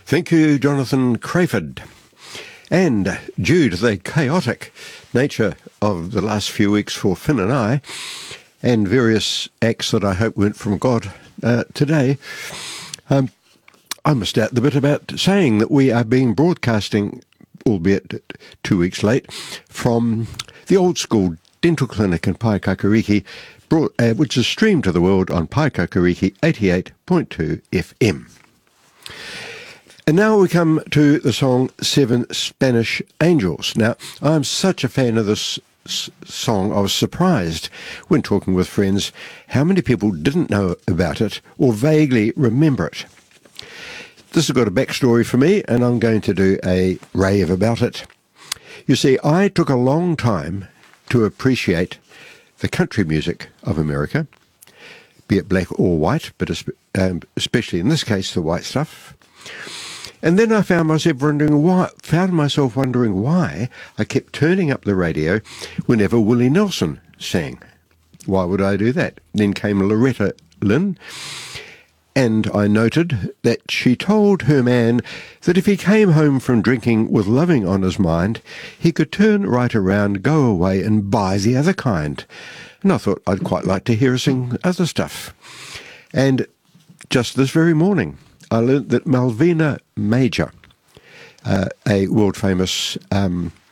Thank you, Jonathan Crayford. And due to the chaotic nature of the last few weeks for Finn and I, and various acts that I hope went from God today, I missed out the bit about saying that we are being broadcasting, albeit 2 weeks late, from the old school dental clinic in Paekakariki, which is streamed to the world on Paekakariki 88.2 FM. And now we come to the song Seven Spanish Angels. Now, I'm such a fan of this song, I was surprised when talking with friends how many people didn't know about it or vaguely remember it. This has got a backstory for me, and I'm going to do a rave about it. You see, I took a long time to appreciate the country music of America, be it black or white, but especially in this case, the white stuff. And then I found myself wondering why I kept turning up the radio whenever Willie Nelson sang. Why would I do that? Then came Loretta Lynn, and I noted that she told her man that if he came home from drinking with loving on his mind, he could turn right around, go away and buy the other kind. And I thought I'd quite like to hear her sing other stuff. And just this very morning, I learnt that Malvina Major, a world-famous